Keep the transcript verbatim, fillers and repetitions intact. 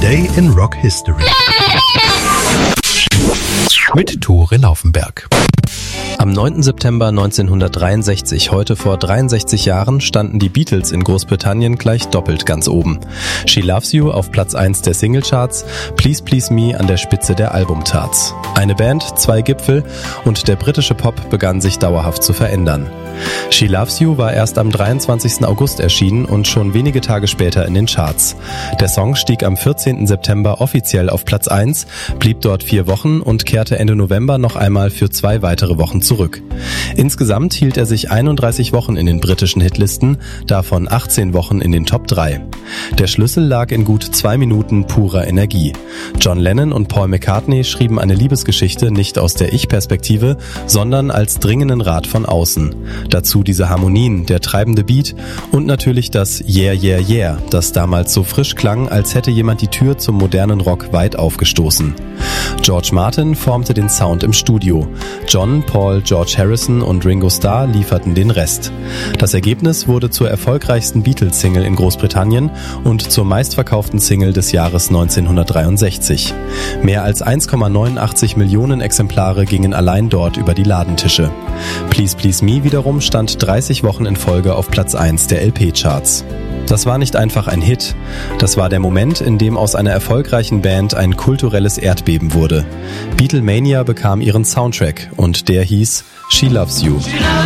Today in Rock History mit Tore Laufenberg. Am neunten September neunzehnhundertdreiundsechzig, heute vor dreiundsechzig Jahren, standen die Beatles in Großbritannien gleich doppelt ganz oben. She Loves You auf Platz eins der Singlecharts, Please Please Me an der Spitze der Albumcharts. Eine Band, zwei Gipfel und der britische Pop begann sich dauerhaft zu verändern. She Loves You war erst am dreiundzwanzigsten August erschienen und schon wenige Tage später in den Charts. Der Song stieg am vierzehnten September offiziell auf Platz eins, blieb dort vier Wochen und kehrte Ende November noch einmal für zwei weitere Wochen zurück. Insgesamt hielt er sich einunddreißig Wochen in den britischen Hitlisten, davon achtzehn Wochen in den Top drei. Der Schlüssel lag in gut zwei Minuten purer Energie. John Lennon und Paul McCartney schrieben eine Liebesgeschichte nicht aus der Ich-Perspektive, sondern als dringenden Rat von außen. Dazu diese Harmonien, der treibende Beat und natürlich das Yeah, Yeah, Yeah, das damals so frisch klang, als hätte jemand die Tür zum modernen Rock weit aufgestoßen. George Martin formte den Sound im Studio. John, Paul, George Harrison und Ringo Starr lieferten den Rest. Das Ergebnis wurde zur erfolgreichsten Beatles-Single in Großbritannien und zur meistverkauften Single des Jahres neunzehnhundertdreiundsechzig. Mehr als eins Komma neunundachtzig Millionen Exemplare gingen allein dort über die Ladentische. Please Please Me wiederum stand dreißig Wochen in Folge auf Platz eins der L P-Charts. Das war nicht einfach ein Hit, das war der Moment, in dem aus einer erfolgreichen Band ein kulturelles Erdbeben wurde. Beatlemania bekam ihren Soundtrack und der hieß She Loves You.